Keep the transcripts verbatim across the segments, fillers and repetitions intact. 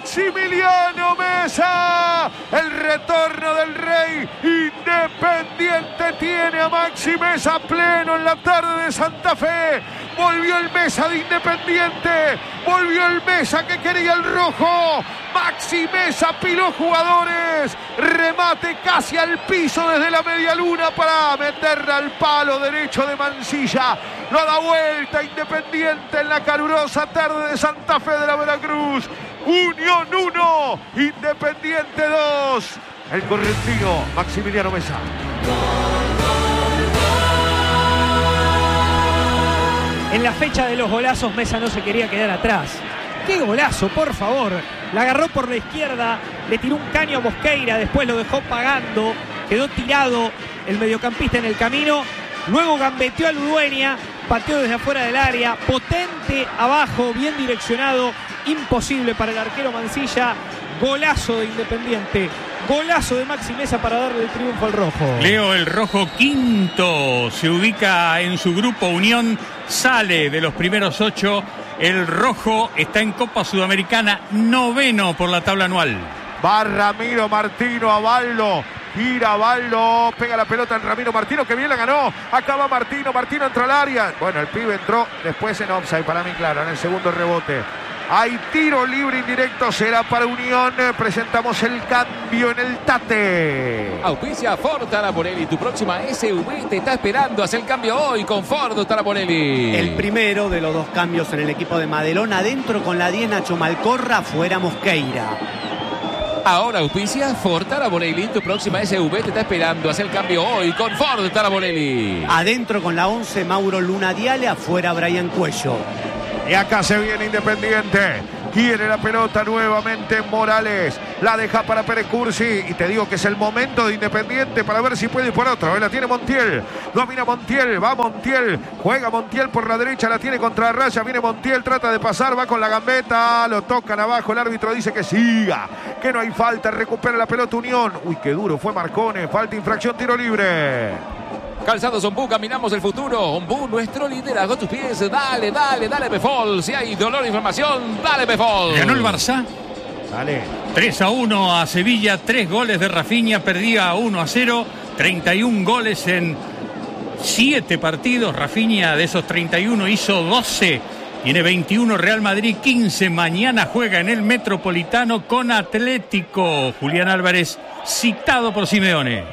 Maximiliano Mesa. El retorno del Rey. Independiente tiene a Maxi Mesa pleno en la tarde de Santa Fe. Volvió el Mesa de Independiente. Volvió el Mesa que quería el rojo. Maxi Mesa piló jugadores. Remate casi al piso desde la media luna para meterla al palo derecho de Mancilla. Lo da vuelta Independiente en la calurosa tarde de Santa Fe de la Veracruz. Unión uno, Independiente dos. El correntino Maximiliano Mesa. En la fecha de los golazos, Mesa no se quería quedar atrás. ¡Qué golazo, por favor! La agarró por la izquierda, le tiró un caño a Mosqueira, después lo dejó pagando, quedó tirado el mediocampista en el camino, luego gambeteó a Ludueña, pateó desde afuera del área, potente abajo, bien direccionado, imposible para el arquero Mancilla. Golazo de Independiente, golazo de Maxi Mesa para darle el triunfo al rojo. Leo, el rojo quinto, se ubica en su grupo. Unión sale de los primeros ocho. El rojo está en Copa Sudamericana, noveno por la tabla anual. Va Ramiro Martino a Baldo. Gira Baldo, pega la pelota en Ramiro Martino, que bien la ganó. Acaba Martino, Martino entra al área. Bueno, el pibe entró después en offside, para mí claro, en el segundo rebote. Hay tiro libre indirecto, será para Unión. Presentamos el cambio en el Tate. Auspicia Ford Taraborelli. Tu próxima S U V te está esperando. Haz el cambio hoy con Ford Taraborelli. El primero de los dos cambios en el equipo de Madelón. Adentro con la diez Nacho Malcorra, fuera Mosqueira. Ahora auspicia Ford Taraborelli. Tu próxima S U V te está esperando. Haz el cambio hoy con Ford Taraborelli. Adentro con la once Mauro Luna Diale, afuera Brian Cuello. Y acá se viene Independiente. Quiere la pelota nuevamente Morales. La deja para Pérez Cursi. Y te digo que es el momento de Independiente para ver si puede ir por otro. La tiene Montiel. Domina Montiel. Va Montiel. Juega Montiel por la derecha. La tiene contra Raya. Viene Montiel. Trata de pasar. Va con la gambeta. Lo tocan abajo. El árbitro dice que siga. Que no hay falta. Recupera la pelota Unión. Uy, qué duro fue Marcone. Falta, infracción, tiro libre. Calzados Ombú, caminamos el futuro. Ombú, nuestro liderazgo a tus pies. Dale, dale, dale, Befol. Si hay dolor e inflamación, dale, Befol. Ganó el Barça. Dale. tres a uno a Sevilla. Tres goles de Rafinha. Perdía uno a cero. treinta y un goles en siete partidos. Rafinha de esos treinta y uno hizo doce. Tiene veintiuno. Real Madrid quince. Mañana juega en el Metropolitano con Atlético. Julián Álvarez, citado por Simeone.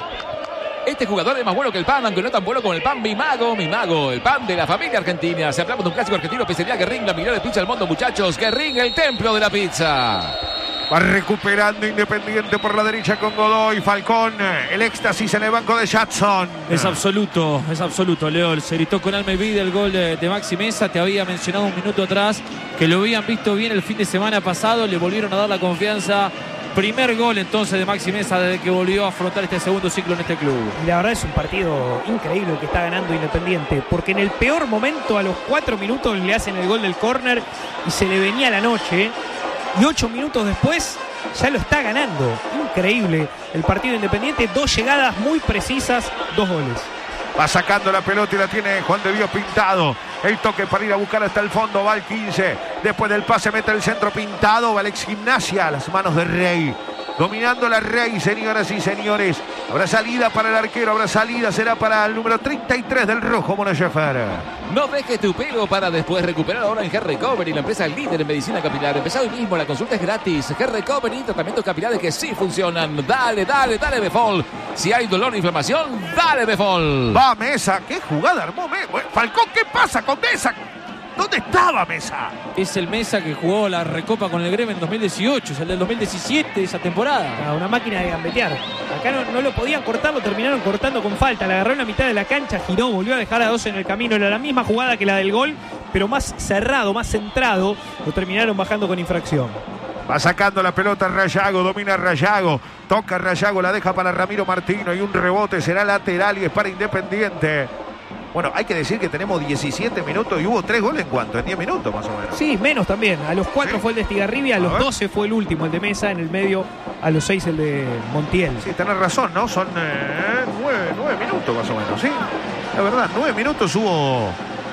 Este jugador es más bueno que el pan, aunque no tan bueno como el pan. Mi mago, mi mago, el pan de la familia argentina. Se hablamos de un clásico argentino, pizzería Guerrín, la mejor pizza del mundo, muchachos. Guerrín, el templo de la pizza. Va recuperando Independiente por la derecha con Godoy. Falcón, el éxtasis en el banco de Jackson. Es absoluto, es absoluto, Leo. Se gritó con alma y vida el gol de, de Maxi Mesa. Te había mencionado un minuto atrás que lo habían visto bien el fin de semana pasado. Le volvieron a dar la confianza. Primer gol entonces de Maxi Mesa desde que volvió a afrontar este segundo ciclo en este club. Y la verdad es un partido increíble el que está ganando Independiente, porque en el peor momento, a los cuatro minutos, le hacen el gol del córner y se le venía la noche. Y ocho minutos después ya lo está ganando. Increíble el partido Independiente. Dos llegadas muy precisas, dos goles. Va sacando la pelota y la tiene Juan de Dios Pintado. El toque para ir a buscar hasta el fondo. Va el quince. Después del pase mete el centro Pintado. Va el ex Gimnasia a las manos de Rey. Dominando la Rey, señoras y señores. Habrá salida para el arquero. Habrá salida. Será para el número treinta y tres del rojo, Mono Schäfer. No dejes tu pelo para después recuperar ahora en Hair Recovery, la empresa líder en medicina capilar. Empezá hoy mismo, la consulta es gratis. Hair Recovery, tratamientos capilares que sí funcionan. Dale, dale, dale, Befol. Si hay dolor o inflamación, dale, Befol. Va Mesa, qué jugada armó Mesa. Falcón, ¿qué pasa con Mesa? ¿Dónde estaba Mesa? Es el Mesa que jugó la Recopa con el Gremio en dos mil dieciocho, es el del dos mil diecisiete de esa temporada. Ah, una máquina de gambetear. Acá no, no lo podían cortar, lo terminaron cortando con falta. La agarró en la mitad de la cancha, giró, volvió a dejar a dos en el camino. Era la misma jugada que la del gol, pero más cerrado, más centrado. Lo terminaron bajando con infracción. Va sacando la pelota Rayago, domina Rayago. Toca Rayago, la deja para Ramiro Martino y un rebote será lateral y es para Independiente. Bueno, hay que decir que tenemos diecisiete minutos y hubo tres goles en cuanto, en diez minutos más o menos. Sí, menos también. A los cuatro sí. Fue el de Estigarribia, a los a doce fue el último, el de Mesa, en el medio a los seis el de Montiel. Sí, tenés razón, ¿no? Son eh, nueve, nueve minutos más o menos, ¿sí? La verdad, nueve minutos hubo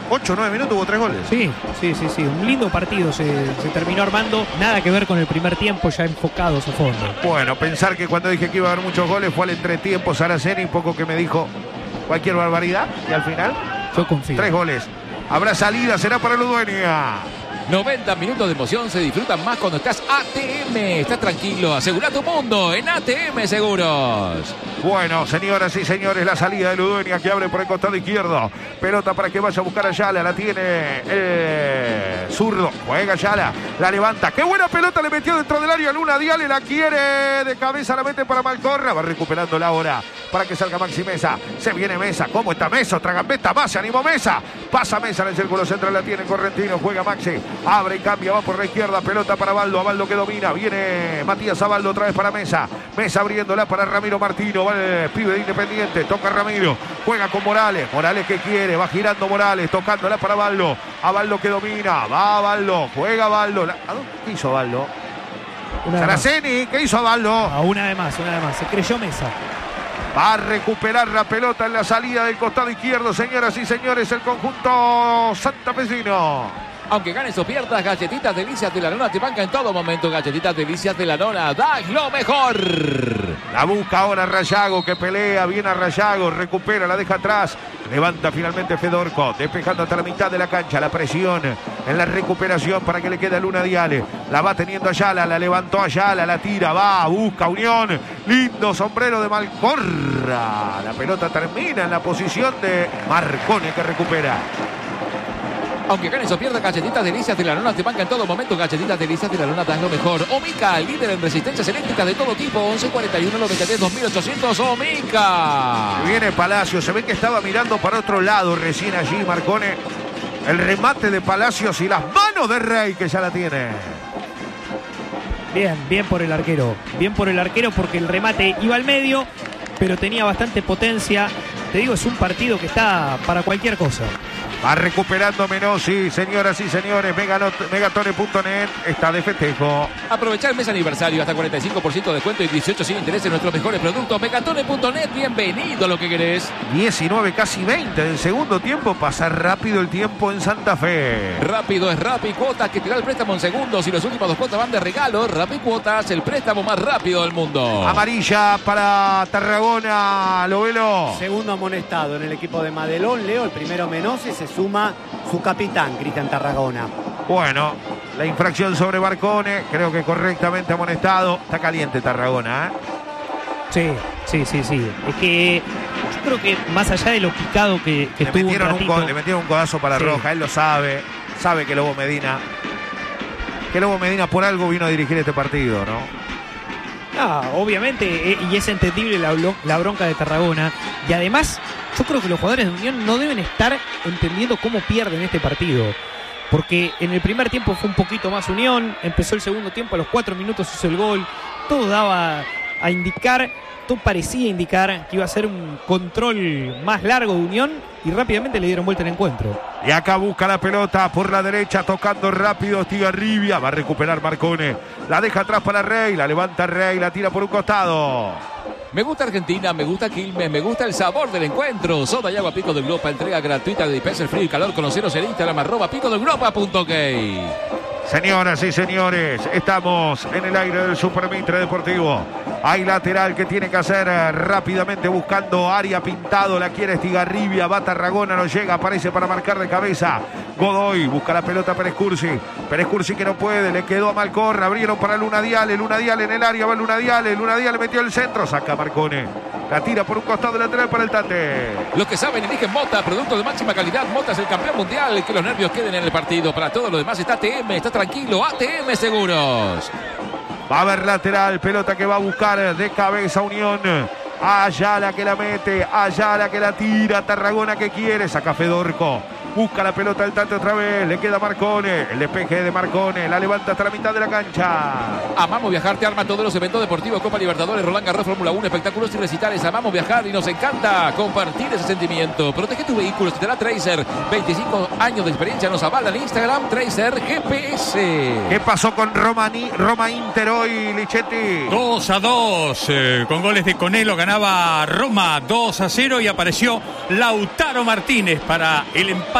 ocho o nueve minutos hubo tres goles. Sí, sí, sí, sí. Un lindo partido se, se terminó armando. Nada que ver con el primer tiempo, ya enfocados a fondo. Bueno, pensar que cuando dije que iba a haber muchos goles fue al entretiempo Saraceni, poco que me dijo cualquier barbaridad. Y al final, yo confío. Tres goles. Habrá salida, será para Ludueña. noventa minutos de emoción se disfrutan más cuando estás A T M. Estás tranquilo, asegura tu mundo en A T M Seguros. Bueno, señoras y señores, la salida de Ludueña que abre por el costado izquierdo. Pelota para que vaya a buscar a Ayala. La tiene eh, zurdo. Juega Ayala. La levanta. Qué buena pelota le metió dentro del área. Luna Diale la quiere de cabeza. La mete para Malcorra. Va recuperando la hora para que salga Maxi Mesa. Se viene Mesa. ¿Cómo está Mesa? Otra gambeta más. Se animó Mesa. Pasa Mesa en el círculo central. La tiene Correntino. Juega Maxi. Abre y cambia. Va por la izquierda. Pelota para Baldo. Baldo que domina. Viene Matías Abaldo otra vez para Mesa. Mesa abriéndola para Ramiro Martino. Va el pibe de Independiente. Toca Ramiro. Juega con Morales. Morales que quiere. Va girando Morales. Tocándola para Baldo. A Baldo que domina. Va Baldo. Juega Baldo. La... ¿A dónde? ¿Qué hizo Baldo? Saraceni. ¿Qué hizo Baldo? A una de más. Una de más. Se creyó Mesa. Va a recuperar la pelota en la salida del costado izquierdo, señoras y señores, el conjunto santafesino. Aunque ganes o pierdas, Galletitas Delicias de la Nona te banca en todo momento. Galletitas Delicias de la Nona, da lo mejor. La busca ahora Rayago, que pelea bien a Rayago, recupera, la deja atrás. Levanta finalmente Fedorco, despejando hasta la mitad de la cancha. La presión en la recuperación para que le quede a Luna Diale. La va teniendo Ayala, la levantó Ayala, la tira, va, busca Unión. Lindo sombrero de Malcorra. La pelota termina en la posición de Marcone, que recupera. Aunque ganes o pierdas, Galletitas Delicias de la Lona te banca en todo momento. Galletitas Delicias de la Lona das lo mejor. Omica, líder en resistencias eléctricas de todo tipo. once cuarenta y uno noventa y tres dos mil ochocientos. Omica. Viene Palacio. Se ve que estaba mirando para otro lado recién allí Marcone. El remate de Palacios y las manos de Rey, que ya la tiene. Bien, bien por el arquero. Bien por el arquero porque el remate iba al medio, pero tenía bastante potencia. Te digo, es un partido que está para cualquier cosa. Va recuperando Menossi, señoras y señores. Megatone punto net está de festejo. Aprovechar el mes aniversario, hasta cuarenta y cinco por ciento de descuento y dieciocho sin interés en nuestros mejores productos. Megatone punto net, bienvenido a lo que querés. diecinueve, casi veinte del segundo tiempo. Pasa rápido el tiempo en Santa Fe. Rápido es Rappi Cuotas, que te da el préstamo en segundos y los últimos dos cuotas van de regalo. Rappi Cuotas, el préstamo más rápido del mundo. Amarilla para Tarragona, Lovelo. Segundo amonestado en el equipo de Madelón, Leo. El primero Menossi, se suma su capitán, Cristian Tarragona. Bueno, la infracción sobre Marcone, creo que correctamente amonestado. Está caliente Tarragona, ¿eh? Sí, sí, sí, sí. Es que yo creo que más allá de lo picado que, que le estuvo metieron un un, ratito, co- le metieron un codazo para sí. Roja, él lo sabe. Sabe que Lobo Medina que Lobo Medina por algo vino a dirigir este partido, ¿no? Ah, obviamente, eh, y es entendible la, blo- la bronca de Tarragona. Y además, yo creo que los jugadores de Unión no deben estar entendiendo cómo pierden este partido. Porque en el primer tiempo fue un poquito más Unión, empezó el segundo tiempo, a los cuatro minutos hizo el gol. Todo daba a indicar, todo parecía indicar que iba a ser un control más largo de Unión y rápidamente le dieron vuelta el encuentro. Y acá busca la pelota por la derecha, tocando rápido Estigarribia. Va a recuperar Marcone. La deja atrás para Rey, la levanta Rey, la tira por un costado. Me gusta Argentina, me gusta Quilmes, me gusta el sabor del encuentro. Soda y agua Pico de Europa, entrega gratuita de dispenser frío y calor. Conoceros en Instagram, arroba pico de europa punto ok. Señoras y señores, estamos en el aire del Super Mitre Deportivo. Hay lateral que tiene que hacer eh, rápidamente buscando área pintado. La quiere Estigarribia, va Tarragona, no llega, aparece para marcar de cabeza. Godoy busca la pelota Pérez Cursi. Pérez Cursi que no puede, le quedó a Malcorra. Abrieron para Luna Diale, Luna Diale en el área, va Luna Diale. Luna Diale metió el centro, saca Marcone. La tira por un costado lateral para el Tate. Los que saben eligen Mota, producto de máxima calidad. Mota es el campeón mundial. Que los nervios queden en el partido. Para todo lo demás está A T M, está tranquilo. A T M Seguros. Va a haber lateral, pelota que va a buscar de cabeza Unión. Ayala que la mete, Ayala que la tira, Tarragona que quiere, saca Fedorco. Busca la pelota el Tate otra vez, le queda Marcone, el despeje de Marcone, la levanta hasta la mitad de la cancha. Amamos viajar, te arma todos los eventos deportivos, Copa Libertadores, Roland Garros, Fórmula uno, espectáculos y recitales. Amamos viajar y nos encanta compartir ese sentimiento. Protege tu vehículo, te dará Tracer. veinticinco años de experiencia nos avala en Instagram, Tracer G P S. ¿Qué pasó con Roma, Roma Inter hoy, Lichetti? dos a dos, eh, con goles de Conelo ganaba Roma dos a cero y apareció Lautaro Martínez para el empate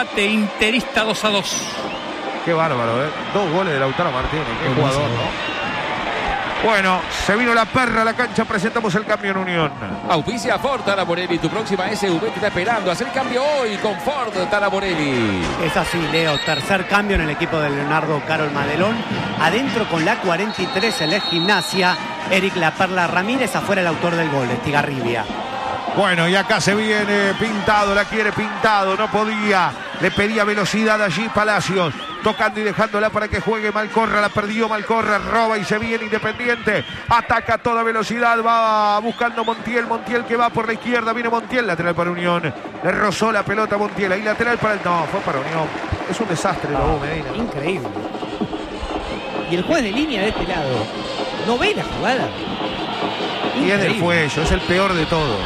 empate interista dos a dos. Qué bárbaro, ¿eh? Dos goles de Lautaro Martínez. Qué jugador, ¿no? Bueno, se vino la perra a la cancha. Presentamos el cambio en Unión. Auspicia Ford Taraborelli. Tu próxima S U V te está esperando. Hacer cambio hoy con Ford Taraborelli. Es así, Leo. Tercer cambio en el equipo de Leonardo Carol Madelón. Adentro con la cuarenta y tres el ex Gimnasia. Eric La Perla Ramírez. Afuera el autor del gol, Estigarribia. Bueno, y acá se viene Pintado, la quiere Pintado, no podía, le pedía velocidad allí Palacios, tocando y dejándola para que juegue Malcorra, la perdió Malcorra, roba y se viene Independiente, ataca a toda velocidad, va buscando Montiel, Montiel que va por la izquierda, viene Montiel, lateral para Unión, le rozó la pelota a Montiel, ahí lateral para el, no, fue para Unión, es un desastre, Ah, Lobo Medina. Increíble. Y el juez de línea de este lado, ¿no ve la jugada? Y es del Increíble. Fuello, es el peor de todo.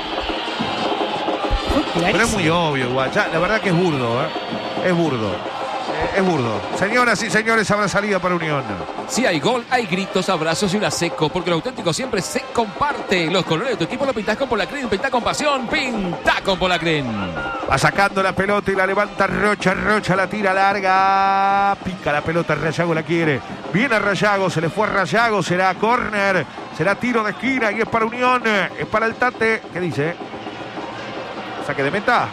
Fue Pero es clarísimo. muy obvio, igual. Ya, la verdad que es burdo, ¿eh? Es burdo. Eh, es burdo. Señoras y señores, habrá salida para Unión. Si hay gol, hay gritos, abrazos y una seco, porque lo auténtico siempre se comparte. Los colores de tu equipo lo pintás con Polacren, pintá con pasión, pintá con Polacren. Va sacando la pelota y la levanta Rocha. Rocha la tira larga. Pica la pelota, Rayago la quiere. Viene a Rayago, se le fue a Rayago. Será córner, será tiro de esquina y es para Unión. Es para el Tate. ¿Qué dice? Saque de meta.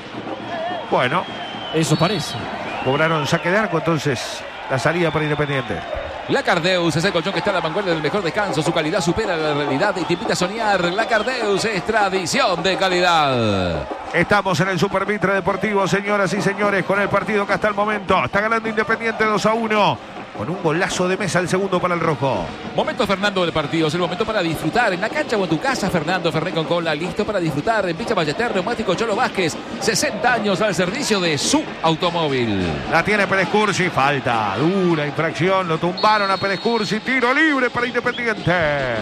Bueno, Eso parece. cobraron saque de arco, entonces la salida para Independiente. La Cardeus es el colchón que está a la vanguardia del mejor descanso. Su calidad supera la realidad y te invita a soñar. La Cardeus es tradición de calidad. Estamos en el Super Mitre Deportivo, señoras y señores, con el partido que hasta el momento está ganando Independiente dos a uno. Con un golazo de Mesa, el segundo para el rojo. Momento Fernando del partido, es el momento para disfrutar en la cancha o en tu casa. Fernando Ferré con cola, listo para disfrutar en Pista Ballester, Neumático Cholo Vázquez, sesenta años al servicio de su automóvil. La tiene Pérez Cursi, falta, dura infracción, lo tumbaron a Pérez Cursi, tiro libre para Independiente.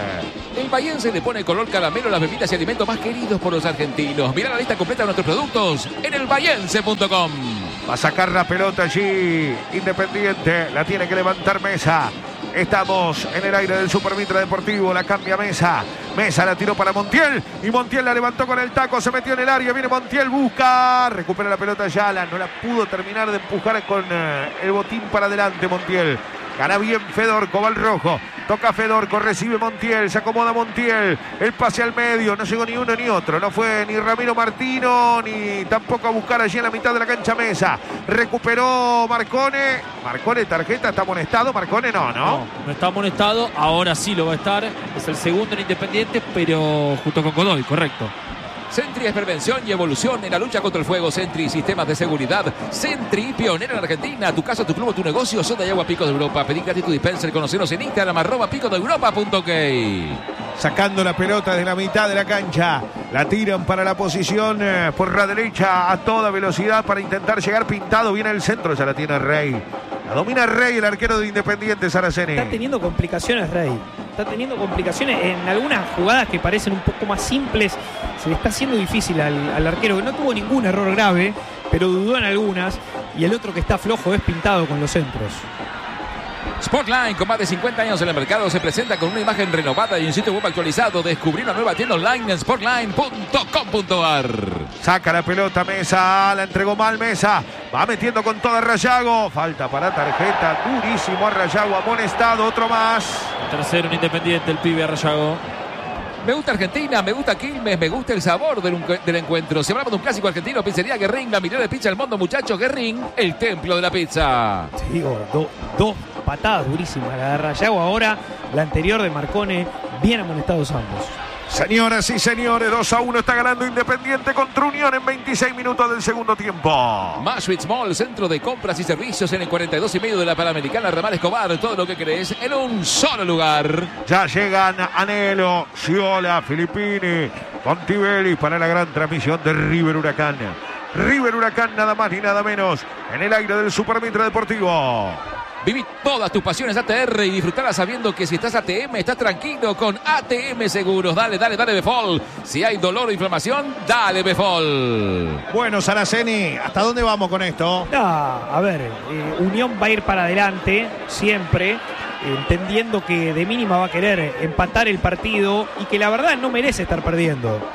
El bahiense le pone color caramelo a las bebidas y alimentos más queridos por los argentinos. Mira la lista completa de nuestros productos en el bahiense punto com. Va a sacar la pelota allí Independiente, la tiene que levantar Mesa. Estamos en el aire del Super Mitre Deportivo, la cambia Mesa. Mesa la tiró para Montiel y Montiel la levantó con el taco, se metió en el área, viene Montiel, busca, recupera la pelota Ayala, no la pudo terminar de empujar con eh, el botín para adelante Montiel. Gana bien Fedorco, va al rojo. Toca Fedorco, recibe Montiel, se acomoda Montiel. El pase al medio, no llegó ni uno ni otro. No fue ni Ramiro Martino, ni tampoco a buscar allí en la mitad de la cancha Mesa. Recuperó Marcone. Marcone, tarjeta, está amonestado. Marcone no, ¿no? No, no está amonestado. Ahora sí lo va a estar. Es el segundo en Independiente, pero junto con Godoy, correcto. Sentry es prevención y evolución en la lucha contra el fuego. Sentry, sistemas de seguridad. Sentry, pionera en Argentina. Tu casa, tu club o tu negocio. Soda y agua Pico de Europa. Pedí gratis tu dispenser. Conocenos en Instagram, arroba pico de europa punto ok. Sacando la pelota de la mitad de la cancha. La tiran para la posición eh, por la derecha a toda velocidad para intentar llegar Pintado. Viene el centro, ya la tiene Rey. La domina Rey, el arquero de Independiente, Saraceni. Está teniendo complicaciones Rey. Está teniendo complicaciones en algunas jugadas que parecen un poco más simples. Se le está haciendo difícil al, al arquero, que no tuvo ningún error grave, pero dudó en algunas. Y el otro que está flojo es Pintado con los centros. Sportline, con más de cincuenta años en el mercado, se presenta con una imagen renovada y un sitio web actualizado. Descubrí una nueva tienda online en sportline punto com punto ar. Saca la pelota Mesa, la entregó mal Mesa. Va metiendo con toda Rayago. Falta para tarjeta, durísimo a Rayago, amonestado, otro más. Tercero en Independiente, el pibe Rayago. Me gusta Argentina, me gusta Quilmes, me gusta el sabor del, del encuentro. Si hablamos de un clásico argentino, pizzería Guerrín, la mirada de pizza del mundo, muchachos. Guerrín, el templo de la pizza. Te digo, do- dos patadas durísimas. La de Rayago ahora, la anterior de Marcone, bien amonestados ambos. Señoras y señores, dos a uno está ganando Independiente contra Unión en veintiséis minutos del segundo tiempo. Mashwitz Mall, centro de compras y servicios en el cuarenta y dos y medio de la Panamericana Ramal Escobar. Todo lo que crees en un solo lugar. Ya llegan Anelo, Sciola, Filippini, Contivelli para la gran transmisión de River Huracán. River Huracán, nada más ni nada menos, en el aire del Super Mitre Deportivo. Viví todas tus pasiones A T R y disfrutarlas sabiendo que si estás A T M, estás tranquilo con A T M Seguros. Dale, dale, dale Befol. Si hay dolor o inflamación, dale Befol. Bueno, Saraceni, ¿hasta dónde vamos con esto? Ah, a ver, eh, Unión va a ir para adelante siempre, eh, entendiendo que de mínima va a querer empatar el partido y que la verdad no merece estar perdiendo.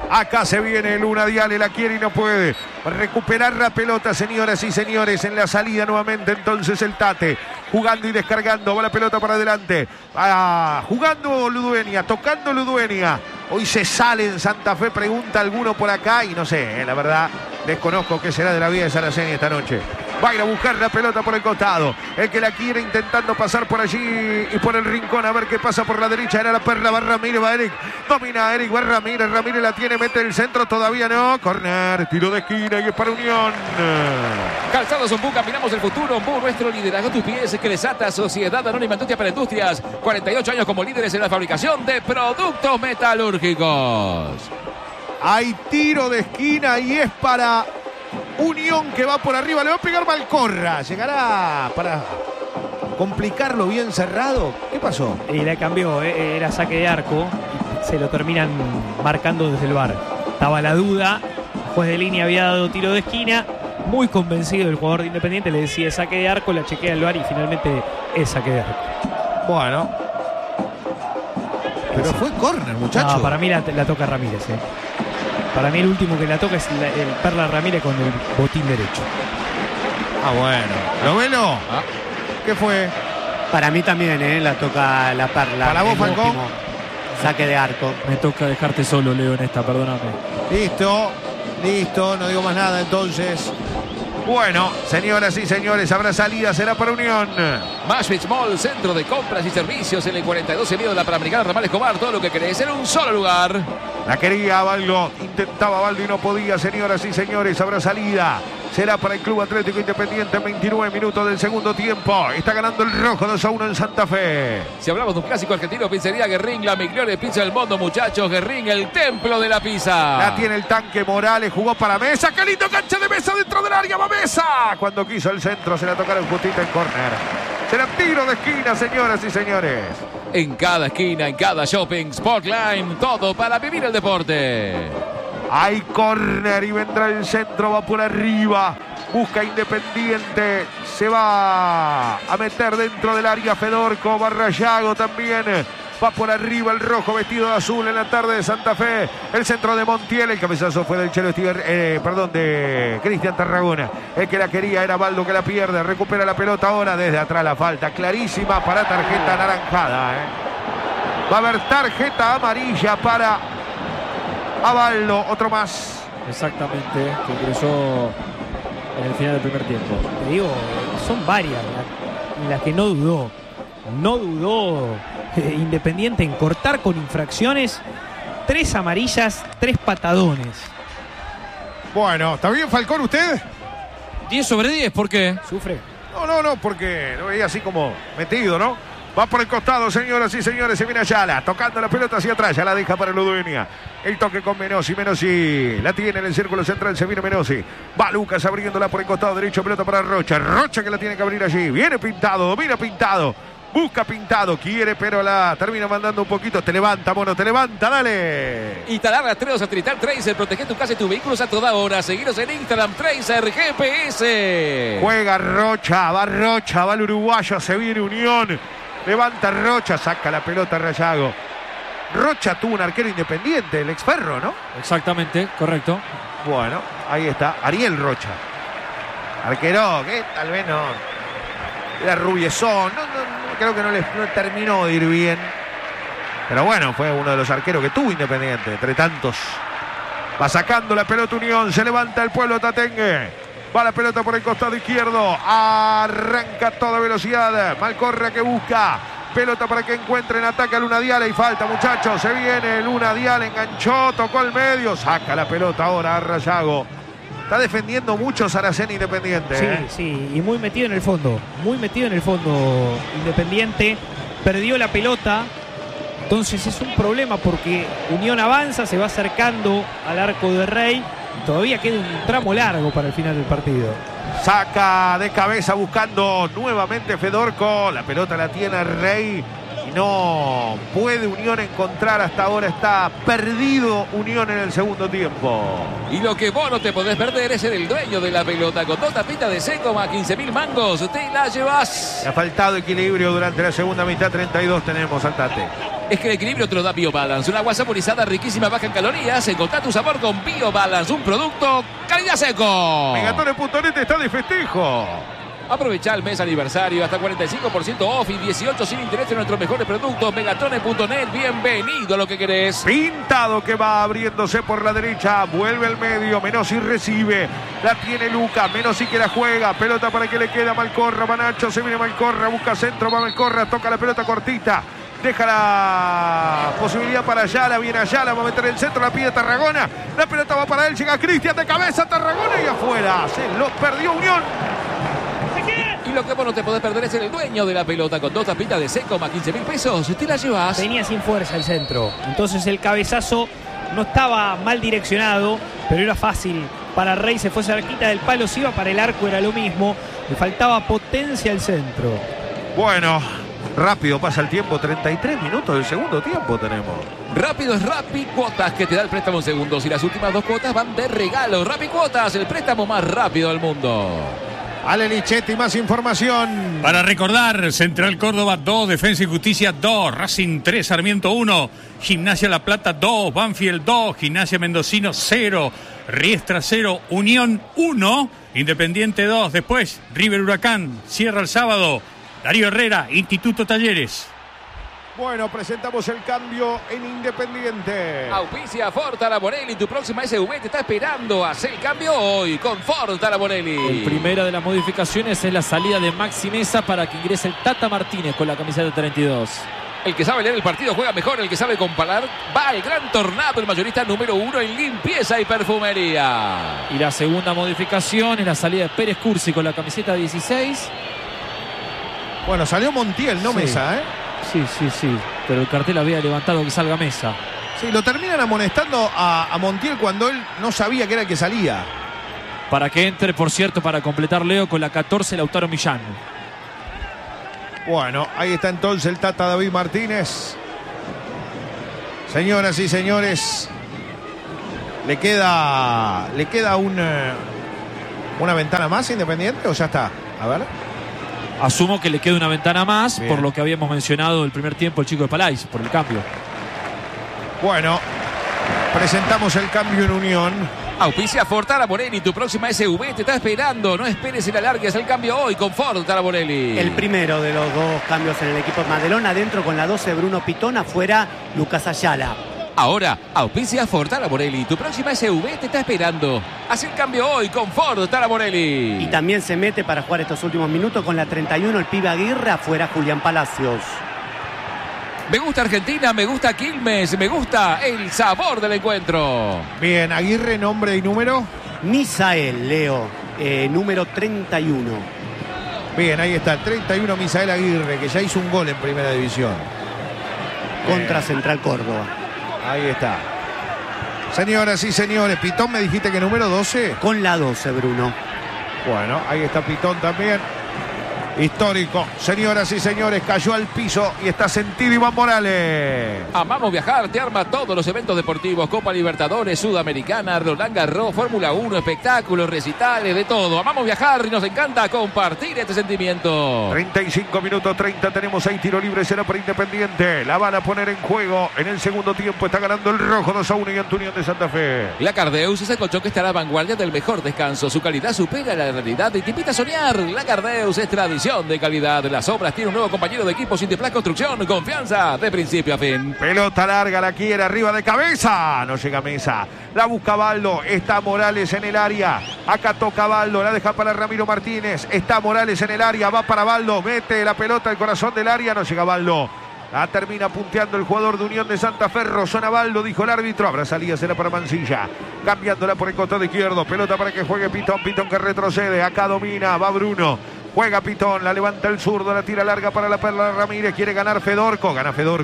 Acá se viene Luna Diale, la quiere y no puede recuperar la pelota, señoras y señores. En la salida nuevamente entonces el Tate, jugando y descargando, va la pelota para adelante, ah, jugando Ludueña, tocando Ludueña. Hoy se sale en Santa Fe, pregunta alguno por acá y no sé, eh, la verdad desconozco qué será de la vida de Saraceni esta noche. Va a ir a buscar la pelota por el costado. El que la quiere intentando pasar por allí y por el rincón. A ver qué pasa por la derecha. Era la perla. Va Ramírez. Va Eric. Domina Eric. Va Ramírez. Ramírez la tiene. Mete el centro. Todavía no. Corner. Tiro de esquina y es para Unión. Calzados Ombú. Caminamos el futuro. Ombú, nuestro liderazgo. Tus pies que les ata. Sociedad Anónima Industria para Industrias. cuarenta y ocho años como líderes en la fabricación de productos metalúrgicos. Hay tiro de esquina y es para Unión, que va por arriba. Le va a pegar Malcorra. Llegará para complicarlo bien cerrado. ¿Qué pasó? Y la cambió, eh, era saque de arco. Se lo terminan marcando desde el V A R. Estaba la duda. El juez de línea había dado tiro de esquina. Muy convencido el jugador de Independiente. Le decía saque de arco. La chequea el V A R y finalmente es saque de arco. Bueno. Pero fue córner, muchacho. No, para mí la, la toca Ramírez. Eh. Para mí el último que la toca es la, el Perla Ramírez con el botín derecho. Ah, bueno. ¿Lo velo? Ah. ¿Qué fue? Para mí también, ¿eh? La toca la Perla. ¿Para vos, Falcón? Último. Saque de arco. Me toca dejarte solo, Leo, en esta, perdóname. Listo, listo, no digo más nada entonces. Bueno, señoras y señores, habrá salida, será para Unión. Mashwitz Mall, centro de compras y servicios en el cuarenta y dos en medio de la Panamericana Ramal Escobar. Todo lo que querés en un solo lugar. La quería Baldo, intentaba Baldo y no podía, señoras y señores, habrá salida. Será para el Club Atlético Independiente en veintinueve minutos del segundo tiempo. Está ganando el rojo dos a uno en Santa Fe. Si hablamos de un clásico argentino, pizzería Guerrín, la mejor pizza del mundo, muchachos. Guerrín, el templo de la pizza. La tiene el tanque Morales, jugó para Mesa. ¡Qué lindo cancha de Mesa dentro del área! ¡Va Mesa! Cuando quiso el centro, se la tocaron justita en córner. Será tiro de esquina, señoras y señores. En cada esquina, en cada shopping, Sportline, todo para vivir el deporte. Hay córner y vendrá el centro, va por arriba. Busca Independiente. Se va a meter dentro del área Fedorco. Barrayago también. Va por arriba el rojo vestido de azul en la tarde de Santa Fe. El centro de Montiel. El cabezazo fue del Chelo Estiver, eh, perdón, de Cristian Tarragona. El que la quería era Baldo, que la pierde. Recupera la pelota ahora desde atrás. La falta clarísima para tarjeta anaranjada. ¿eh? Va a haber tarjeta amarilla para Abaldo, otro más. Exactamente, que ingresó en el final del primer tiempo. Te digo, son varias las, las que no dudó. No dudó eh, Independiente en cortar con infracciones. Tres amarillas, tres patadones. Bueno, ¿está bien, Falcón, usted? diez sobre diez, ¿por qué? ¿Sufre? No, no, no, porque lo veía así como metido, ¿no? Va por el costado, señoras y señores. Se viene Ayala, tocando la pelota hacia atrás. Ya la deja para Ludueña. El toque con Menossi. Menossi la tiene en el círculo central. Se viene Menossi. Va Lucas abriéndola por el costado derecho. Pelota para Rocha. Rocha que la tiene que abrir allí. Viene Pintado, domina Pintado. Busca Pintado, quiere, pero la termina mandando un poquito. Te levanta, mono, te levanta, dale. Instalar rastreos satelital Tracer. Protege tu casa y tus vehículos a toda hora. Seguiros en Instagram, Tracer G P S. Juega Rocha, va Rocha, va el uruguayo. Se viene Unión. Levanta Rocha, saca la pelota Rayago. Rocha tuvo un arquero Independiente, el exferro, ¿no? Exactamente, correcto. Bueno, ahí está, Ariel Rocha. Arquero, que tal vez no. Era rubiezón, no, no, no, creo que no le no terminó de ir bien. Pero bueno, fue uno de los arqueros que tuvo Independiente, entre tantos. Va sacando la pelota Unión, se levanta el pueblo Tatengue. Va la pelota por el costado izquierdo. Arranca a toda velocidad. Malcorra que busca. Pelota para que encuentre en ataque a Luna Diale. Y falta, muchachos. Se viene Luna Diale. Enganchó. Tocó al medio. Saca la pelota ahora a Rayago. Está defendiendo mucho Saraceni Independiente. Sí, ¿eh? sí. Y muy metido en el fondo. Muy metido en el fondo Independiente. Perdió la pelota. Entonces es un problema porque Unión avanza. Se va acercando al arco de Rey. Todavía queda un tramo largo para el final del partido. Saca de cabeza buscando nuevamente Fedorco. La pelota la tiene Rey. y no puede Unión encontrar. Hasta ahora está perdido Unión en el segundo tiempo. Y lo que vos no te podés perder es ser el dueño de la pelota. Con dos tapitas de seco más quince mil mangos, te la llevas. Le ha faltado equilibrio durante la segunda mitad. treinta y dos tenemos, Andate. Es que el equilibrio te lo da BioBalance, una agua saborizada riquísima, baja en calorías. Encontrá tu sabor con BioBalance, un producto calidad seco. Megatones punto net está de festejo. Aprovecha el mes aniversario, hasta cuarenta y cinco por ciento off y dieciocho sin interés en nuestros mejores productos. Megatones punto net, bienvenido a lo que querés. Pintado que va abriéndose por la derecha, vuelve al medio, Menossi recibe, la tiene Luca, Menossi que la juega, pelota para que le queda Malcorra, Manacho, se viene Malcorra, busca centro, va Malcorra, toca la pelota cortita. Deja la posibilidad para Ayala, viene Ayala, va a meter el centro, la pide Tarragona, la pelota va para él, llega Cristian de cabeza, Tarragona y afuera, se lo perdió Unión. Y lo que vos no te podés perder es el dueño de la pelota. Con dos tapitas de seco más quince mil pesos, te la llevas. Venía sin fuerza el centro, entonces el cabezazo no estaba mal direccionado, pero era fácil para Rey, se fue cerquita del palo, si iba para el arco era lo mismo, le faltaba potencia al centro. Bueno, rápido pasa el tiempo, treinta y tres minutos del segundo tiempo tenemos. Rápido es Rappi Cuotas, que te da el préstamo en segundos y las últimas dos cuotas van de regalo. Rappi Cuotas, el préstamo más rápido del mundo. Ale Lichetti, más información. Para recordar, Central Córdoba dos, Defensa y Justicia dos, Racing tres, Sarmiento uno, Gimnasia La Plata dos, Banfield dos, Gimnasia Mendocino cero, Riestra cero, Unión uno, Independiente dos. Después, River Huracán, cierra el sábado, Darío Herrera, Instituto Talleres. Bueno, presentamos el cambio en Independiente. Auspicia Ford Taraborelli, tu próxima S U V te está esperando. Haz el cambio hoy con Ford Taraborelli. El primera de las modificaciones es la salida de Maxi Mesa para que ingrese el Tata Martínez con la camiseta treinta y dos. El que sabe leer el partido juega mejor, el que sabe comparar va al Gran Tornado, el mayorista número uno en limpieza y perfumería. Y la segunda modificación es la salida de Pérez Cursi con la camiseta dieciséis. Bueno, salió Montiel, no Sí. Mesa, ¿eh? Sí, sí, sí, pero el cartel había levantado que salga Mesa. Sí, lo terminan amonestando a, a Montiel cuando él no sabía que era el que salía. Para que entre, por cierto, para completar Leo con la catorce, Lautaro Millán. Bueno, ahí está entonces el Tata David Martínez. Señoras y señores, le queda le queda un, eh, una ventana más Independiente o ya está. A ver. Asumo que le queda una ventana más, Bien. por lo que habíamos mencionado el primer tiempo el chico de Palais, por el cambio. Bueno, presentamos el cambio en Unión. Auspicia Ford Taraborelli, tu próxima S U V te está esperando. No esperes y la largues el cambio hoy con Ford Taraborelli. El primero de los dos cambios en el equipo de Madelón, adentro con la doce Bruno Pitón, afuera Lucas Ayala. Ahora, auspicia Ford Taraborelli, tu próxima S U V te está esperando. Haz el cambio hoy con Ford Taraborelli. Y también se mete para jugar estos últimos minutos con la treinta y uno el pibe Aguirre, afuera Julián Palacios. Me gusta Argentina, me gusta Quilmes, me gusta el sabor del encuentro. Bien, Aguirre, nombre y número. Misael, Leo, eh, número treinta y uno. Bien, ahí está el treinta y uno Misael Aguirre, que ya hizo un gol en Primera División. Contra Central Córdoba. Ahí está. Señoras y señores, Pitón, me dijiste que número doce. Con la doce, Bruno. Bueno, ahí está Pitón también. Histórico. Señoras y señores, cayó al piso y está sentido Iván Morales. Amamos viajar, te arma todos los eventos deportivos, Copa Libertadores, Sudamericana, Roland Garros, Fórmula uno, espectáculos, recitales, de todo. Amamos viajar y nos encanta compartir este sentimiento. treinta y cinco minutos treinta, tenemos ahí tiro libre, será para Independiente. La van a poner en juego en el segundo tiempo. Está ganando el rojo dos a uno y Antunión de Santa Fe. La Cardeus es el colchón que está a la vanguardia del mejor descanso. Su calidad supera la realidad y te invita a soñar. La Cardeus es tradición de calidad. Las obras tiene un nuevo compañero de equipo, Sinteplas Construcción. Confianza de principio a fin. Pelota larga, la quiere arriba de cabeza. No llega a Mesa. La busca Baldo. Está Morales en el área. Acá toca Baldo. La deja para Ramiro Martínez. Está Morales en el área. Va para Baldo. Mete la pelota al corazón del área. No llega Baldo. La termina punteando el jugador de Unión de Santa Fe. Rosona Baldo, dijo el árbitro. Habrá salida, será para Mancilla. Cambiándola por el costado izquierdo. Pelota para que juegue Pitón. Pitón que retrocede. Acá domina. Va Bruno. Juega Pitón, la levanta el zurdo, la tira larga para la Perla Ramírez, quiere ganar Fedorco, gana Fedorco,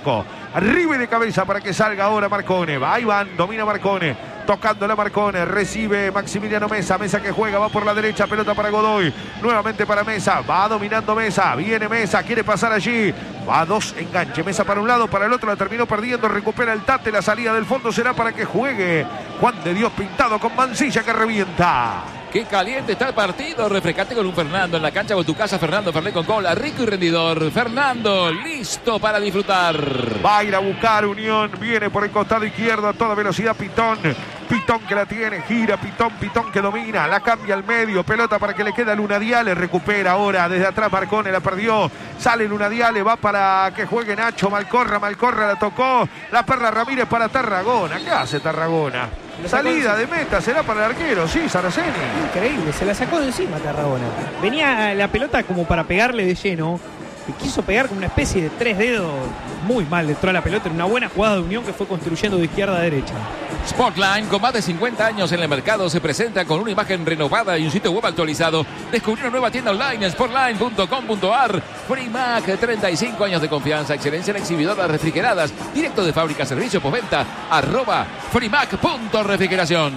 Arriba y de cabeza para que salga ahora Marcone. Va, ahí van, domina Marcone. Tocando la Marcone, recibe Maximiliano Mesa. Mesa que juega, va por la derecha, pelota para Godoy. Nuevamente para Mesa, va dominando Mesa. Viene Mesa, quiere pasar allí. Va a dos, enganche. Mesa para un lado, para el otro, la terminó perdiendo. Recupera el Tate, la salida del fondo será para que juegue Juan de Dios Pintado con Mancilla que revienta. Qué caliente está el partido. Refrescate con un Fernando en la cancha con tu casa. Fernando Fernet con cola, rico y rendidor. Fernando, listo para disfrutar. Va a ir a buscar Unión. Viene por el costado izquierdo a toda velocidad Pitón. Pitón que la tiene, gira Pitón, Pitón que domina. La cambia al medio. Pelota para que le queda Luna Diale. Recupera ahora desde atrás Marcone. La perdió. Sale Luna Diale. Va para que juegue Nacho. Malcorra, Malcorra la tocó. La Perla Ramírez para Tarragona. ¿Qué hace Tarragona? Salida de meta, será para el arquero, sí, Saraceni. Increíble, se la sacó de encima Tarragona. Venía la pelota como para pegarle de lleno y quiso pegar con una especie de tres dedos. Muy mal entró a la pelota en una buena jugada de Unión que fue construyendo de izquierda a derecha. Sportline, con más de cincuenta años en el mercado, se presenta con una imagen renovada y un sitio web actualizado. Descubrió una nueva tienda online, sportline punto com punto ar. Frimac, treinta y cinco años de confianza, excelencia en exhibidoras refrigeradas, directo de fábrica, servicio postventa, arroba Frimac punto refrigeración.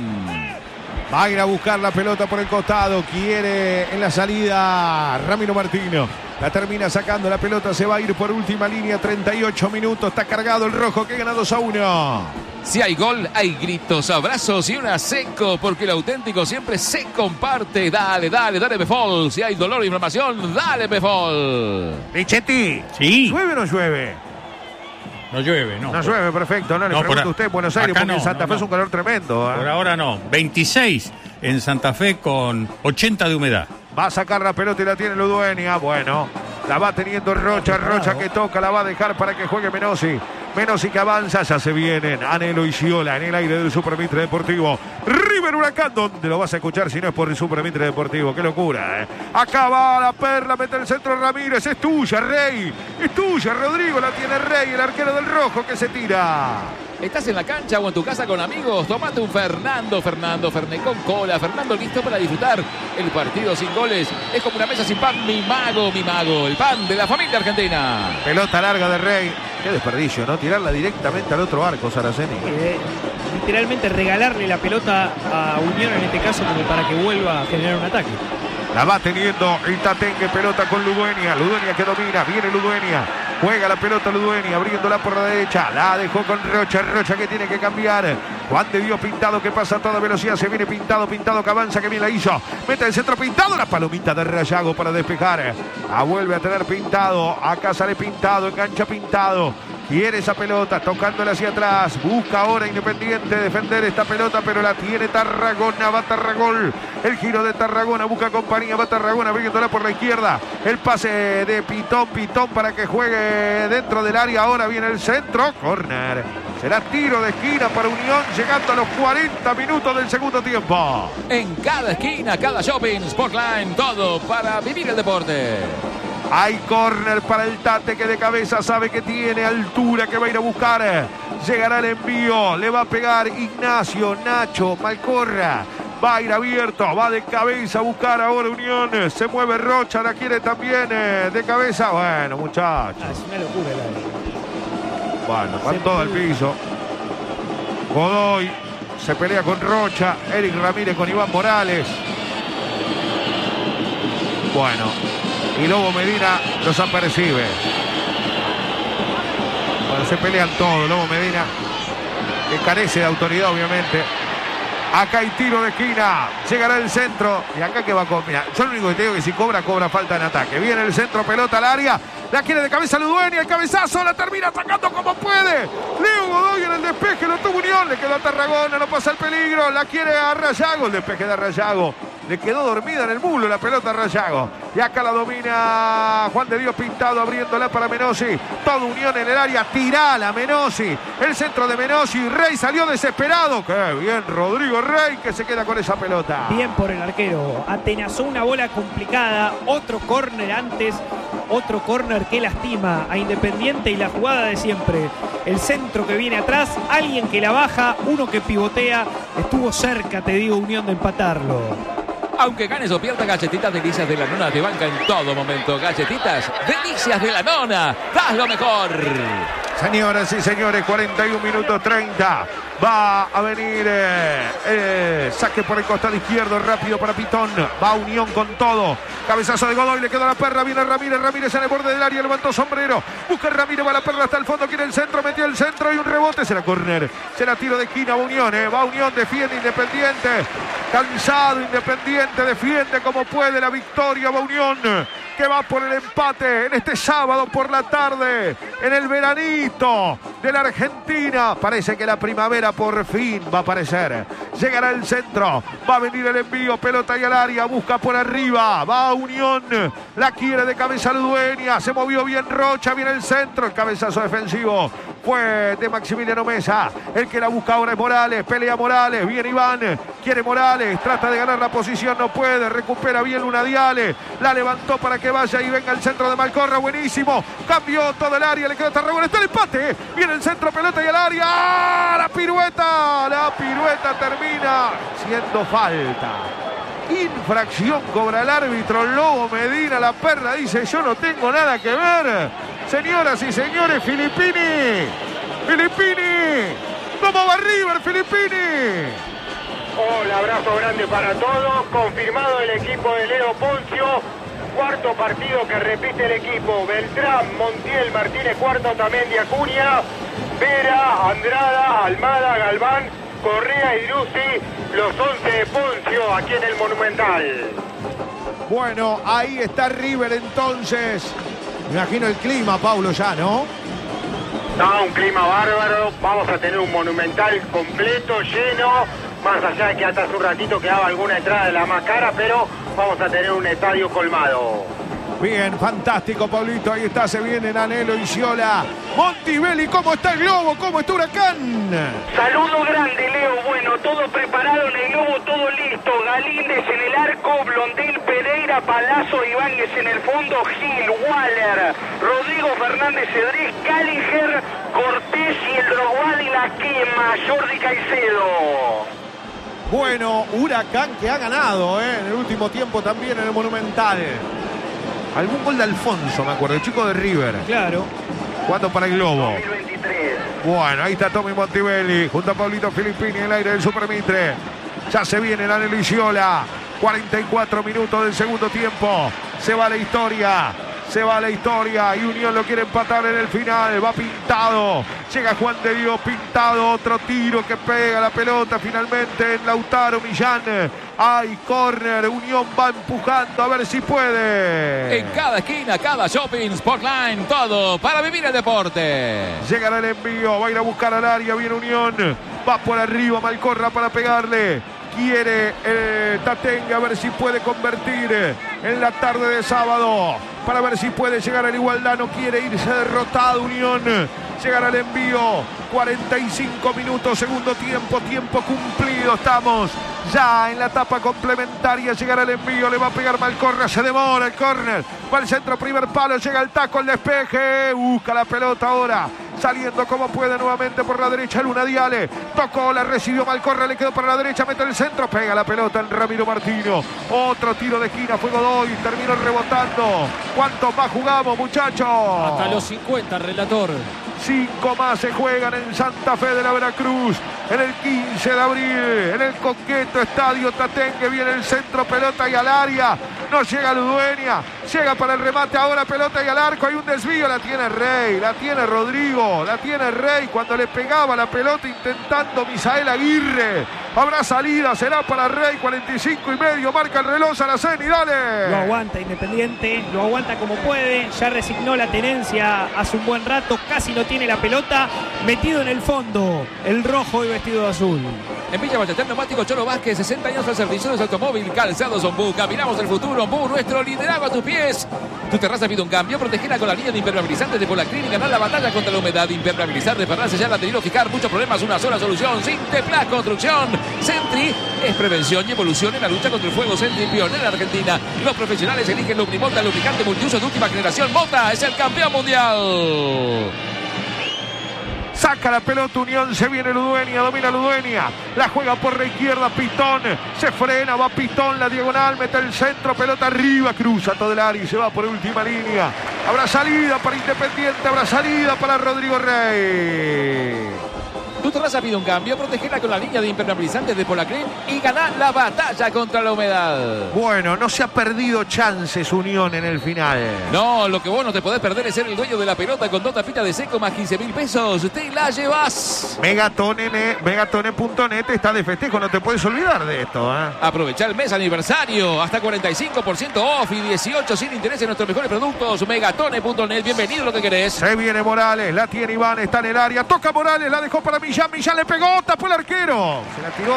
Va a ir a buscar la pelota por el costado. Quiere en la salida Ramiro Martino. La termina sacando la pelota. Se va a ir por última línea. treinta y ocho minutos. Está cargado el rojo que gana dos a uno. Si hay gol, hay gritos, abrazos y una seco, porque el auténtico siempre se comparte. Dale, dale, dale Befol. Si hay dolor e inflamación, dale Befol. Richetti. Sí. ¿Llueve o no llueve? No llueve, no. No llueve, perfecto. No le No, pregunto por a usted en Buenos Aires, acá porque no, en Santa no, Fe no. es un calor tremendo. ¿eh? Por ahora no. veintiséis en Santa Fe con ochenta de humedad. Va a sacar la pelota y la tiene Ludueña. Bueno, la va teniendo Rocha. Rocha que toca, la va a dejar para que juegue Menossi. Menossi que avanza, ya se vienen Anhelo y Giola en el aire del Super Mitre Deportivo. River Huracán, ¿dónde lo vas a escuchar si no es por el Super Mitre Deportivo? Qué locura, ¿eh? Acá va la Perla, mete el centro Ramírez, es tuya, Rey. Es tuya, Rodrigo, la tiene Rey, el arquero del rojo que se tira. ¿Estás en la cancha o en tu casa con amigos? Tomate un Fernando, Fernando, Fernet con cola. Fernando listo para disfrutar. El partido sin goles es como una mesa sin pan. Mi mago, mi mago, el pan de la familia argentina. Pelota larga de Rey. Qué desperdicio, ¿no? Tirarla directamente al otro arco, Saraceni. Eh, literalmente regalarle la pelota a Unión en este caso como para que vuelva a generar un ataque. La va teniendo el Tatengue, pelota con Ludueña. Ludueña que domina, viene Ludueña. Juega la pelota Ludueña, abriéndola por la derecha. La dejó con Rocha, Rocha que tiene que cambiar. Juan de Dios Pintado que pasa a toda velocidad. Se viene Pintado, Pintado que avanza, que bien la hizo. Mete el centro Pintado, la palomita de Rayago para despejar. La vuelve a tener Pintado. Acá sale Pintado, engancha Pintado. Quiere esa pelota, tocándola hacia atrás. Busca ahora Independiente defender esta pelota, pero la tiene Tarragona. Va Tarragón. El giro de Tarragona. Busca compañía. Va Tarragona abriéndola por la izquierda. El pase de Pitón. Pitón para que juegue dentro del área. Ahora viene el centro. Corner. Será tiro de esquina para Unión. Llegando a los cuarenta minutos del segundo tiempo. En cada esquina, cada shopping, Sportline, todo para vivir el deporte. Hay córner para el Tate que de cabeza sabe que tiene altura, que va a ir a buscar. Llegará el envío, le va a pegar Ignacio, Nacho, Malcorra. Va a ir abierto, va de cabeza a buscar ahora Unión. Se mueve Rocha, la quiere también eh, de cabeza. Bueno, muchachos. Ah, es una locura la Bueno, van todo al piso. Godoy se pelea con Rocha. Eric Ramírez con Iván Morales. Bueno. Y Lobo Medina los apercibe. Bueno, se pelean todos. Lobo Medina, que carece de autoridad, obviamente. Acá hay tiro de esquina. Llegará el centro. Y acá que va a comer. Yo lo único que te digo es que si cobra, cobra falta en ataque. Viene el centro, pelota al área. La quiere de cabeza Ludueña. El cabezazo la termina atacando como puede. Leo Godoy en el despeje. Lo tuvo Unión. Le quedó a Tarragona. No pasa el peligro. La quiere a Rayago. El despeje de Rayago. Le quedó dormida en el mulo la pelota a Rayago. Y acá la domina Juan de Dios Pintado abriéndola para Menossi. Todo Unión en el área. Tirala Menossi. El centro de Menossi. Rey salió desesperado. Qué bien Rodrigo Rey que se queda con esa pelota. Bien por el arquero. Atenazó una bola complicada. Otro córner antes. Otro córner que lastima a Independiente y la jugada de siempre. El centro que viene atrás. Alguien que la baja. Uno que pivotea. Estuvo cerca, te digo, Unión de empatarlo. Aunque ganes o pierdas, Galletitas Delicias de la Nona te banca en todo momento. Galletitas Delicias de la Nona, das lo mejor. Señoras y señores, cuarenta y un minutos treinta. Va a venir eh, eh, saque por el costado izquierdo, rápido para Pitón. Va Unión con todo. Cabezazo de Godoy, le queda la Perla. Viene Ramírez, Ramírez en el borde del área, levantó sombrero. Busca Ramírez, va la Perla hasta el fondo, quiere el centro, metió el centro y un rebote. Será córner, será tiro de esquina. Va Unión, eh. va Unión, defiende Independiente. Cansado Independiente, defiende como puede la victoria. Va Unión, que va por el empate en este sábado por la tarde, en el veranito de la Argentina. Parece que la primavera por fin va a aparecer. Llegará el centro, va a venir el envío, pelota y al área, busca por arriba, va a Unión, la quiere de cabeza Ludueña, se movió bien Rocha, viene el centro, el cabezazo defensivo fue de Maximiliano Mesa, el que la busca ahora es Morales, pelea Morales, viene Iván, quiere Morales, trata de ganar la posición, no puede, recupera bien Luna Diale, la levantó para que vaya y venga el centro de Malcorra, buenísimo, cambió todo el área, le quedó Tarragona, está el empate, viene el centro, pelota y al área, ¡ah! la pirueta, la pirueta termina siendo falta. Infracción cobra el árbitro Lobo Medina, la Perla dice yo no tengo nada que ver. Señoras y señores, Filippini, Filippini, ¿cómo va River, Filippini? Un abrazo grande para todos, confirmado el equipo de Leo Poncio, cuarto partido que repite el equipo, Beltrán, Montiel, Martínez, cuarto, Otamendi, Acuña, Vera, Andrada, Almada, Galván, Correa y Druzzi, los once de Poncio aquí en el Monumental. Bueno, ahí está River entonces. Me imagino el clima, Paulo, ya, ¿no? No, un clima bárbaro, vamos a tener un Monumental completo, lleno, más allá de que hasta hace un ratito quedaba alguna entrada de la más cara, pero vamos a tener un estadio colmado. Bien, fantástico, Pablito, ahí está, se vienen Anhelo y Ciola. Montibelli, ¿cómo está el Globo? ¿Cómo está Huracán? Saludo grande, Leo. Bueno, todo preparado en el Globo, todo listo. Galíndez en el arco, Blondel, Pereira, Palazzo, Ibáñez en el fondo, Gil, Waller, Rodrigo Fernández, Cedric, Calliger, Cortés y el Drogual y la quema, Jordi Caicedo. Bueno, Huracán que ha ganado ¿eh? en el último tiempo también en el Monumental. Algún gol de Alfonso, me acuerdo, el chico de River. Claro. Jugando para el Globo. dos mil veintitrés. Bueno, ahí está Tommy Montibelli, junto a Pablito Filippini en el aire del Super Mitre. Ya se viene la Anhelo y Ciola. cuarenta y cuatro minutos del segundo tiempo. Se va la historia. Se va la historia y Unión lo quiere empatar en el final. Va Pintado. Llega Juan de Dios Pintado. Otro tiro que pega la pelota finalmente en Lautaro Millán. Hay córner. Unión va empujando a ver si puede. En cada esquina, cada shopping, Sportline, todo para vivir el deporte. Llegará el envío. Va a ir a buscar al área. Viene Unión. Va por arriba Malcorra para pegarle. Quiere eh, Tatengue a ver si puede convertir en la tarde de sábado. Para ver si puede llegar a la igualdad. No quiere irse derrotado Unión. Llegará el envío. cuarenta y cinco minutos, segundo tiempo. Tiempo cumplido. Estamos ya en la etapa complementaria. Llegará el envío. Le va a pegar Malcorra. Se demora el córner. Va al centro, primer palo. Llega el taco, el despeje. Busca la pelota ahora. Saliendo como puede nuevamente por la derecha Luna Diale. Tocó, la recibió Malcorra. Le quedó para la derecha. Mete el centro. Pega la pelota en Ramiro Martino. Otro tiro de esquina. Fue Godoy. Terminó rebotando. ¿Cuántos más jugamos, muchachos? Hasta los cincuenta, relator. Cinco más se juegan en Santa Fe de la Veracruz. En el quince de abril. En el coqueto estadio Tatengue. Viene el centro, pelota y al área. No llega Ludueña. Llega para el remate ahora, pelota y al arco. Hay un desvío. La tiene Rey. La tiene Rodrigo. La tiene Rey. Cuando le pegaba la pelota intentando Misael Aguirre. Habrá salida. Será para Rey. cuarenta y cinco y medio. Marca el reloj a la Ceni. Dale. Lo aguanta Independiente. Lo aguanta como puede. Ya resignó la tenencia hace un buen rato. Casi no tiene la pelota. Metido en el fondo. El rojo y vestido de azul. En Villa Ballester, neumático Cholo Vázquez, sesenta años al servicio de su automóvil. Calzados Ombú, caminamos el futuro. Ombú, nuestro liderazgo a tus pies. Tu terraza pide un cambio, protegela con la línea de impermeabilizantes de Polaclin y ganar la batalla contra la humedad. Impermeabilizar de Fernández ya la tenido fijar. Muchos problemas, una sola solución. Sinteplas Construcción. Sentry es prevención y evolución en la lucha contra el fuego. Sentry, pionera en Argentina. Los profesionales eligen Lubrimota, lubricante multiuso de última generación. Mota es el campeón mundial. Saca la pelota Unión, se viene Ludueña, domina Ludueña, la juega por la izquierda Pitón, se frena, va Pitón, la diagonal, mete el centro, pelota arriba, cruza todo el área y se va por última línea. Habrá salida para Independiente, habrá salida para Rodrigo Rey. Tu terraza pide un cambio, protegela con la línea de impermeabilizantes de Polacren y ganá la batalla contra la humedad. Bueno, no se ha perdido chances Unión en el final. No, lo que vos no te podés perder es ser el dueño de la pelota con dos tapitas de seco más quince mil pesos. Te la llevas. Megatone, megatone punto net está de festejo, no te puedes olvidar de esto, ¿eh? Aprovecha el mes aniversario, hasta cuarenta y cinco por ciento off y dieciocho sin interés en nuestros mejores productos. Megatone punto net, bienvenido lo que querés. Se viene Morales, la tiene Iván, está en el área, toca Morales, la dejó para Millán, Millán le pegó, tapó el arquero. Se la tiró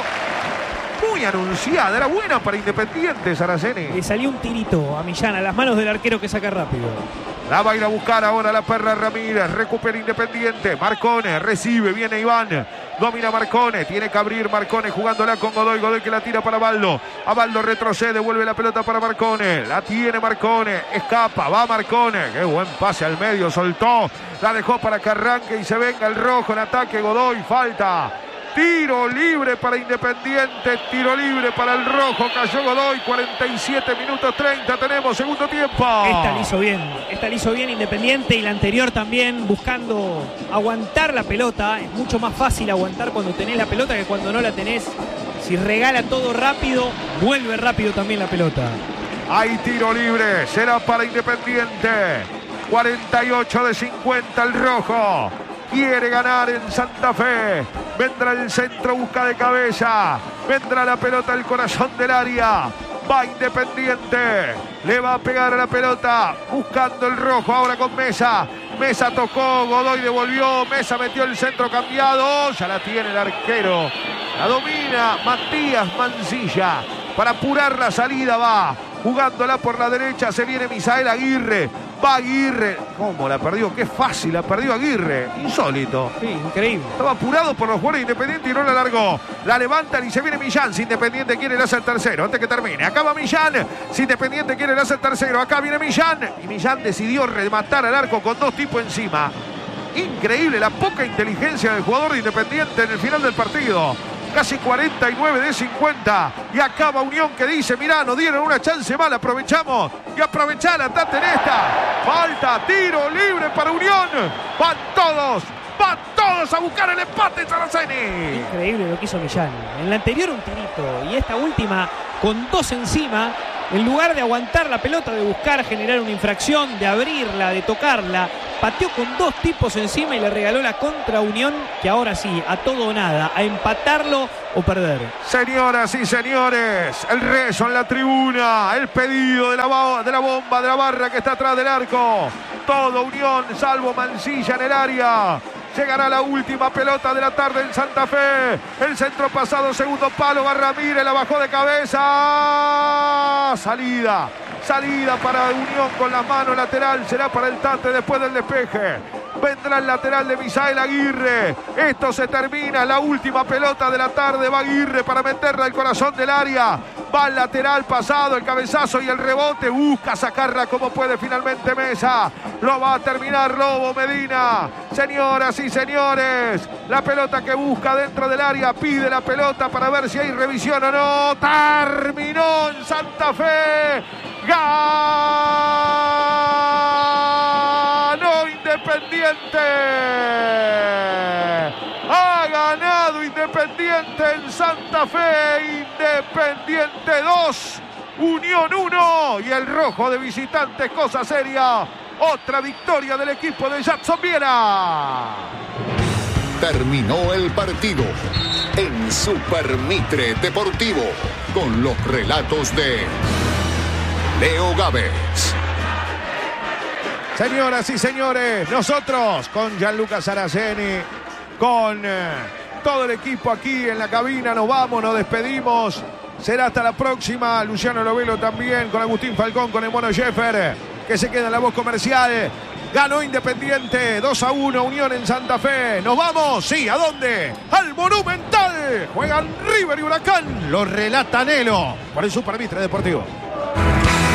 muy anunciada, era buena para Independiente, Saraceni. Le salió un tirito a Millán, a las manos del arquero que saca rápido. La va a ir a buscar ahora la perra Ramírez, recupera Independiente, Marcone, recibe, viene Iván, domina Marcone, tiene que abrir Marcone jugándola con Godoy, Godoy que la tira para Baldo, a Baldo retrocede, vuelve la pelota para Marcone, la tiene Marcone, escapa, va Marcone, qué buen pase al medio, soltó, la dejó para que arranque y se venga el rojo en ataque, Godoy, falta. Tiro libre para Independiente, tiro libre para el rojo, cayó Godoy, cuarenta y siete minutos treinta, tenemos segundo tiempo. Esta la hizo bien, esta la hizo bien Independiente y la anterior también, buscando aguantar la pelota. Es mucho más fácil aguantar cuando tenés la pelota que cuando no la tenés. Si regala todo rápido, vuelve rápido también la pelota. Hay tiro libre, será para Independiente, cuarenta y ocho de cincuenta el rojo. Quiere ganar en Santa Fe. Vendrá el centro, busca de cabeza. Vendrá la pelota al corazón del área. Va Independiente. Le va a pegar a la pelota. Buscando el rojo ahora con Mesa. Mesa tocó, Godoy devolvió. Mesa metió el centro cambiado. Ya la tiene el arquero. La domina Matías Mancilla. Para apurar la salida va. Jugándola por la derecha. Se viene Misael Aguirre. Va Aguirre. ¿Cómo la perdió? Qué fácil la perdió Aguirre. Insólito. Sí, increíble. Estaba apurado por los jugadores de Independiente y no la largó. La levantan y se viene Millán. Si Independiente quiere, le hace el tercero. Antes que termine. Acaba Millán. Si Independiente quiere, le hace el tercero. Acá viene Millán. Y Millán decidió rematar al arco con dos tipos encima. Increíble la poca inteligencia del jugador de Independiente en el final del partido. Casi cuarenta y nueve de cincuenta. Y acaba Unión que dice, mirá, nos dieron una chance mal, aprovechamos. Y aprovechar, tate en esta. Falta, tiro libre para Unión. Van todos, van todos a buscar el empate, Saraceni. Increíble lo que hizo Millán. En la anterior un tirito y esta última con dos encima. En lugar de aguantar la pelota, de buscar generar una infracción, de abrirla, de tocarla, pateó con dos tipos encima y le regaló la contra Unión, que ahora sí, a todo o nada, a empatarlo o perder. Señoras y señores, el rezo en la tribuna, el pedido de la, de la bomba, de la barra que está atrás del arco. Todo Unión, salvo Mancilla en el área. Llegará la última pelota de la tarde en Santa Fe. El centro pasado, segundo palo, va Ramírez, la bajó de cabeza. Salida, salida para Unión con la mano lateral. Será para el Tate después del despeje. Vendrá el lateral de Misael Aguirre. Esto se termina. La última pelota de la tarde. Va Aguirre para meterla al corazón del área. Va al lateral pasado, el cabezazo y el rebote. Busca sacarla como puede finalmente Mesa. Lo va a terminar Lobo Medina. Señoras y señores, la pelota que busca dentro del área. Pide la pelota para ver si hay revisión o no. Terminó en Santa Fe. Ganó Independiente. Ha ganado Independiente en Santa Fe. Independiente dos, Unión uno. Y el rojo de visitantes, cosa seria. Otra victoria del equipo de Jackson Viera. Terminó el partido en Super Mitre Deportivo con los relatos de Leo Gávez. Señoras y señores, nosotros con Gianluca Saraceni, con eh, todo el equipo aquí en la cabina, nos vamos, nos despedimos. Será hasta la próxima. Luciano Lovelo también, con Agustín Falcón, con el Mono Jeffer, que se queda en la voz comercial. Ganó Independiente dos a uno, Unión en Santa Fe. Nos vamos, sí, ¿a dónde? Al Monumental. Juegan River y Huracán. Lo relata Nelo por el Super Mitre Deportivo.